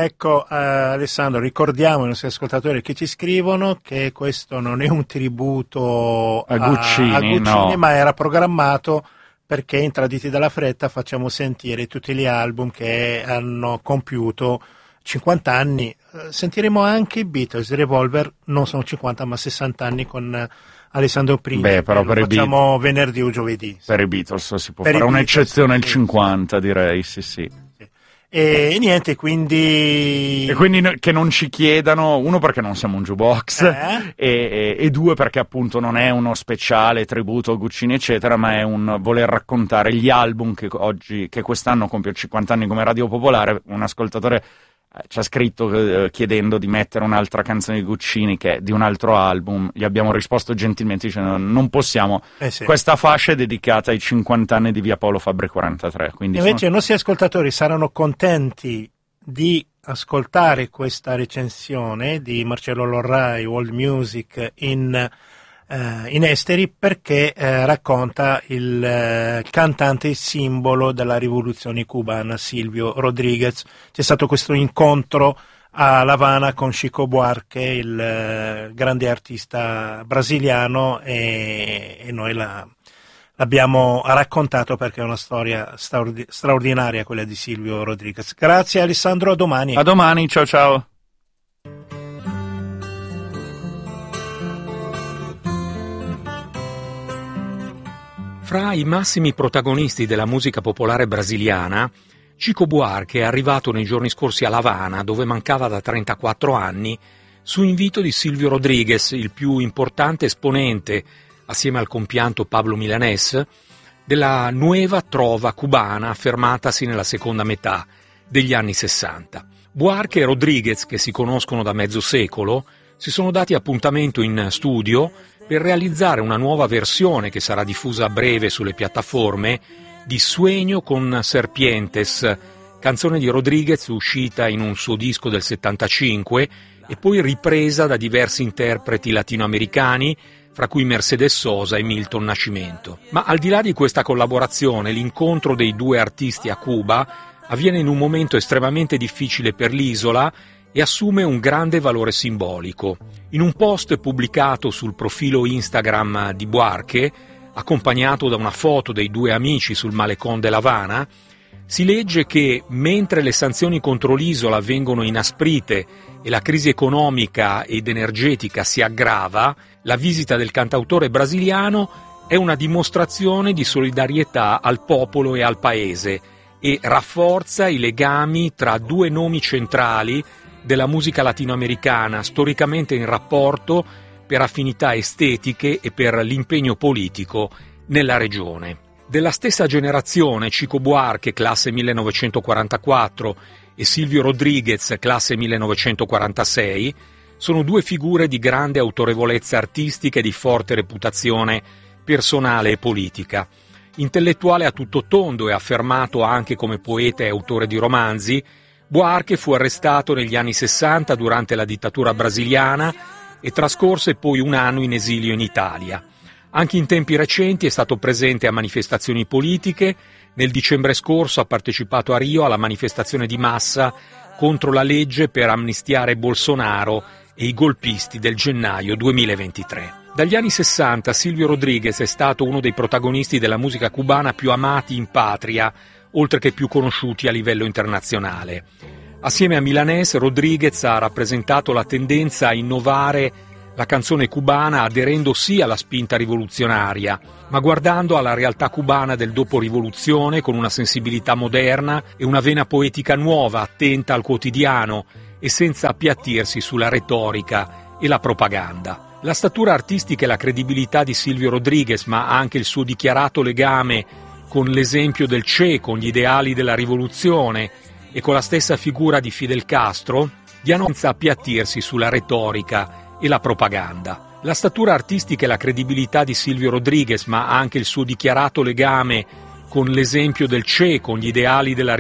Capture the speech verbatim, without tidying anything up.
Ecco, eh, Alessandro, ricordiamo ai nostri ascoltatori che ci scrivono che questo non è un tributo a Guccini, a, a Guccini no. ma era programmato perché in Traditi dalla Fretta facciamo sentire tutti gli album che hanno compiuto cinquanta anni. Sentiremo anche i Beatles, i Revolver non sono cinquanta ma sessanta anni con Alessandro Principe. Beh, però per lo i facciamo Be- venerdì o giovedì. Per i Beatles si può per fare un'eccezione al sì, cinquanta, direi, sì sì. E, e niente, quindi... E quindi che non ci chiedano, uno perché non siamo un jukebox, eh? e, e, e due perché appunto non è uno speciale tributo a Guccini eccetera, ma è un voler raccontare gli album che oggi, che quest'anno compie cinquanta anni come Radio Popolare. Un ascoltatore ci ha scritto eh, chiedendo di mettere un'altra canzone di Guccini che è di un altro album. Gli abbiamo risposto gentilmente dicendo non possiamo, eh sì. Questa fascia è dedicata ai cinquanta anni di Via Paolo Fabbri quarantatré, quindi invece sono... i nostri ascoltatori saranno contenti di ascoltare questa recensione di Marcello Lorrai, World Music in, eh, in esteri, perché eh, racconta il eh, cantante simbolo della rivoluzione cubana Silvio Rodríguez. C'è stato questo incontro a La Habana con Chico Buarque, il eh, grande artista brasiliano, e, e noi la, l'abbiamo raccontato perché è una storia straordi- straordinaria quella di Silvio Rodríguez. Grazie Alessandro, a domani. A domani, ciao ciao. Fra i massimi protagonisti della musica popolare brasiliana, Chico Buarque è arrivato nei giorni scorsi a La Habana, dove mancava da trentaquattro anni, su invito di Silvio Rodríguez, il più importante esponente, assieme al compianto Pablo Milanés, della nuova trova cubana affermatasi nella seconda metà degli anni sessanta. Buarque e Rodríguez, che si conoscono da mezzo secolo, si sono dati appuntamento in studio per realizzare una nuova versione che sarà diffusa a breve sulle piattaforme di Sueño con Serpientes, canzone di Rodríguez uscita in un suo disco del settantacinque e poi ripresa da diversi interpreti latinoamericani, fra cui Mercedes Sosa e Milton Nascimento. Ma al di là di questa collaborazione, l'incontro dei due artisti a Cuba avviene in un momento estremamente difficile per l'isola e assume un grande valore simbolico. In un post pubblicato sul profilo Instagram di Buarque, accompagnato da una foto dei due amici sul malecón de La Habana, si legge che mentre le sanzioni contro l'isola vengono inasprite e la crisi economica ed energetica si aggrava, la visita del cantautore brasiliano è una dimostrazione di solidarietà al popolo e al paese e rafforza i legami tra due nomi centrali della musica latinoamericana, storicamente in rapporto per affinità estetiche e per l'impegno politico nella regione. Della stessa generazione, Chico Buarque, classe millenovecentoquarantaquattro, e Silvio Rodríguez, classe millenovecentoquarantasei, sono due figure di grande autorevolezza artistica e di forte reputazione personale e politica. Intellettuale a tutto tondo e affermato anche come poeta e autore di romanzi, Buarque fu arrestato negli anni sessanta durante la dittatura brasiliana e trascorse poi un anno in esilio in Italia. Anche in tempi recenti è stato presente a manifestazioni politiche. Nel dicembre scorso ha partecipato a Rio alla manifestazione di massa contro la legge per amnistiare Bolsonaro e i golpisti del gennaio duemilaventitré. Dagli anni sessanta Silvio Rodríguez è stato uno dei protagonisti della musica cubana più amati in patria, oltre che più conosciuti a livello internazionale. Assieme a Milanés, Rodríguez ha rappresentato la tendenza a innovare la canzone cubana aderendo sì alla spinta rivoluzionaria, ma guardando alla realtà cubana del dopo-rivoluzione con una sensibilità moderna e una vena poetica nuova, attenta al quotidiano e senza appiattirsi sulla retorica e la propaganda. La statura artistica e la credibilità di Silvio Rodríguez, ma anche il suo dichiarato legame con l'esempio del Che, con gli ideali della rivoluzione e con la stessa figura di Fidel Castro, diano senza appiattirsi sulla retorica e la propaganda. La statura artistica e la credibilità di Silvio Rodríguez, ma anche il suo dichiarato legame con l'esempio del Che, con gli ideali della